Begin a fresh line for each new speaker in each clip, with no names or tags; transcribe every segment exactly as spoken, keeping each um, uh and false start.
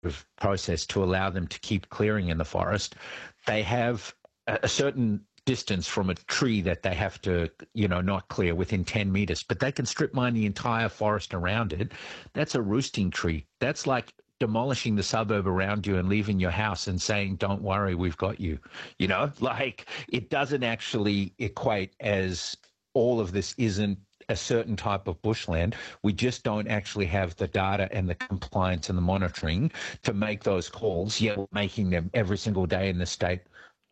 of process to allow them to keep clearing in the forest. They have a, a certain distance from a tree that they have to, you know, not clear within ten meters, but they can strip mine the entire forest around it. That's a roosting tree. That's like demolishing the suburb around you and leaving your house and saying, don't worry, we've got you. You know, like it doesn't actually equate as all of this isn't a certain type of bushland. We just don't actually have the data and the compliance and the monitoring to make those calls, yet we're making them every single day in the state.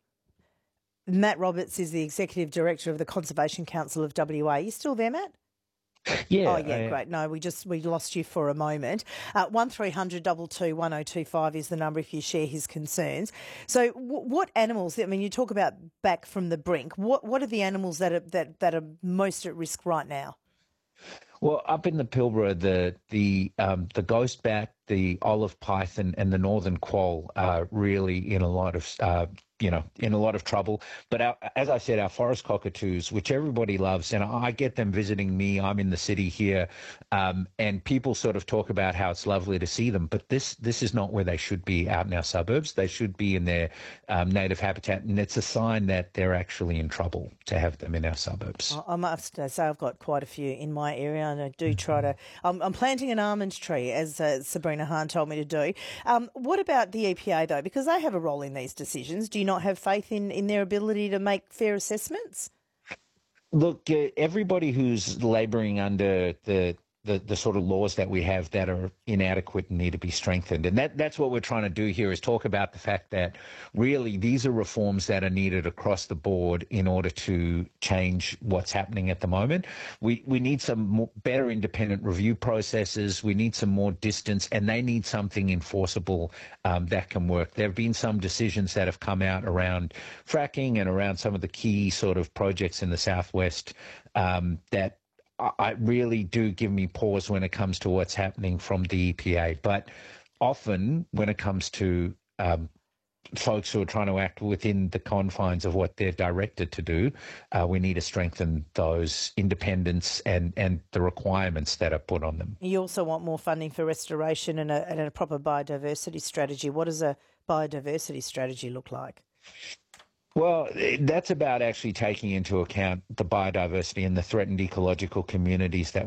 Matt Roberts is the Executive Director of the Conservation Council of W A. You still there, Matt?
Yeah.
Oh, yeah, I, great. No, we just we lost you for a moment. Uh, one three hundred two two one oh two five is the number if you share his concerns. So w- what animals, I mean, you talk about back from the brink. What what are the animals that are, that, that are most at risk right now?
Well, up in the Pilbara, the the um, the ghostback, the olive python, and the northern quoll are really in a lot of uh, you know in a lot of trouble. But our, as I said, our forest cockatoos, which everybody loves, and I get them visiting me. I'm in the city here, um, and people sort of talk about how it's lovely to see them. But this this is not where they should be out in our suburbs. They should be in their um, native habitat, and it's a sign that they're actually in trouble to have them in our suburbs.
I must say I've got quite a few in my area, and I do try to. I'm, I'm planting an almond tree, as uh, Sabrina Hahn told me to do. Um, what about the E P A though? Because they have a role in these decisions. Do you not have faith in, in their ability to make fair assessments?
Look, uh, everybody who's labouring under the, the the sort of laws that we have that are inadequate and need to be strengthened. And that, that's what we're trying to do here, is talk about the fact that really these are reforms that are needed across the board in order to change what's happening at the moment. We we need some more, better independent review processes. We need some more distance, and they need something enforceable um, that can work. There have been some decisions that have come out around fracking and around some of the key sort of projects in the southwest um, that I really do give me pause when it comes to what's happening from the E P A. But often when it comes to um, folks who are trying to act within the confines of what they're directed to do, uh, we need to strengthen those independence and, and the requirements that are put on them.
You also want more funding for restoration and a, and a proper biodiversity strategy. What does a biodiversity strategy look like?
Well, that's about actually taking into account the biodiversity and the threatened ecological communities that